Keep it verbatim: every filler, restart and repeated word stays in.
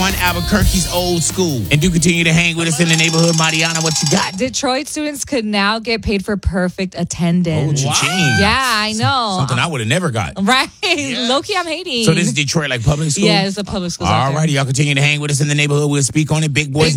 on Albuquerque's old school. And do continue to hang with us in the neighborhood. Mariana, what you got? Detroit students could now get paid for perfect attendance. Oh, cha-ching. Yeah, I know. Something I would have never got. Right. Low-key, I'm hating. So this is Detroit, like public school? Yeah, it's a public school. All righty, y'all continue to hang with us in the neighborhood. We'll speak on it. Big boys.